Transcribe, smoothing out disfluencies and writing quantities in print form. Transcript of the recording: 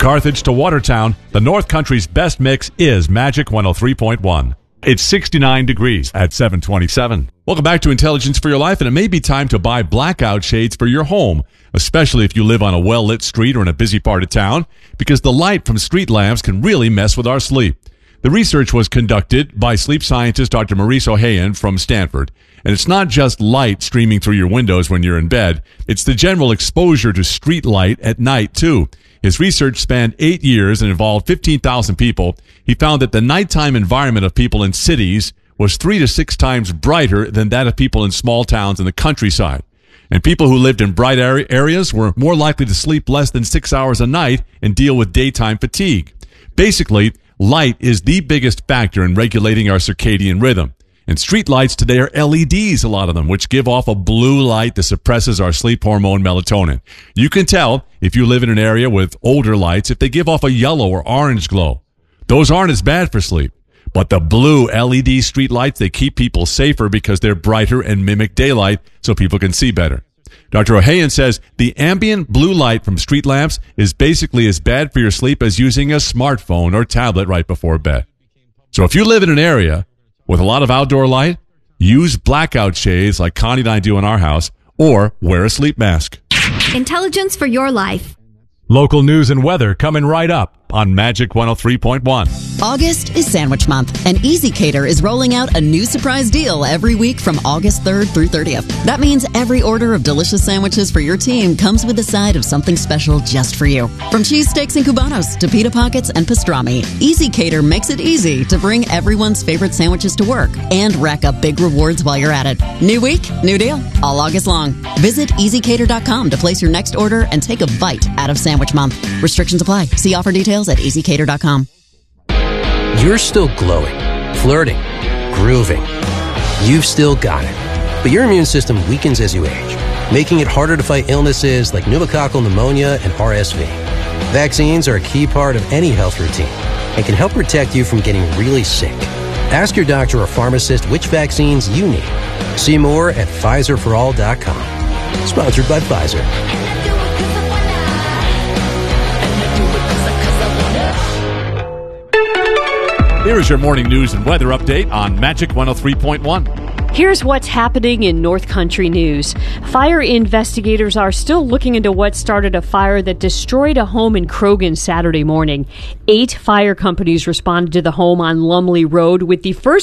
Carthage to Watertown, the North Country's best mix is Magic 103.1. It's 69 degrees at 727. Welcome back to Intelligence for Your Life, and it may be time to buy blackout shades for your home, especially if you live on a well-lit street or in a busy part of town, because the light from street lamps can really mess with our sleep. The research was conducted by sleep scientist Dr. Maurice Ohayon from Stanford, and it's not just light streaming through your windows when you're in bed, it's the general exposure to street light at night, too. His research spanned 8 years and involved 15,000 people. He found that the nighttime environment of people in cities was 3 to 6 times brighter than that of people in small towns in the countryside. And people who lived in bright areas were more likely to sleep less than 6 hours a night and deal with daytime fatigue. Basically, light is the biggest factor in regulating our circadian rhythm. And street lights today are LEDs, a lot of them, which give off a blue light that suppresses our sleep hormone melatonin. You can tell if you live in an area with older lights if they give off a yellow or orange glow. Those aren't as bad for sleep. But the blue LED street lights, they keep people safer because they're brighter and mimic daylight so people can see better. Dr. Ohayon says the ambient blue light from street lamps is basically as bad for your sleep as using a smartphone or tablet right before bed. So if you live in an area with a lot of outdoor light, use blackout shades like Connie and I do in our house, or wear a sleep mask. Intelligence for Your Life. Local news and weather coming right up on Magic 103.1. August is Sandwich Month, and EasyCater is rolling out a new surprise deal every week from August 3rd through 30th. That means every order of delicious sandwiches for your team comes with a side of something special just for you. From cheesesteaks and cubanos to pita pockets and pastrami, EasyCater makes it easy to bring everyone's favorite sandwiches to work and rack up big rewards while you're at it. New week, new deal, all August long. Visit EasyCater.com to place your next order and take a bite out of Sandwich Month. Restrictions apply. See offer details at EasyCater.com. You're still glowing, flirting, grooving. You've still got it. But your immune system weakens as you age, making it harder to fight illnesses like pneumococcal pneumonia and RSV. Vaccines are a key part of any health routine and can help protect you from getting really sick. Ask your doctor or pharmacist which vaccines you need. See more at PfizerForAll.com. Sponsored by Pfizer. Here is your morning news and weather update on Magic 103.1. Here's what's happening in North Country news. Fire investigators are still looking into what started a fire that destroyed a home in Croghan Saturday morning. 8 fire companies responded to the home on Lumley Road, with the first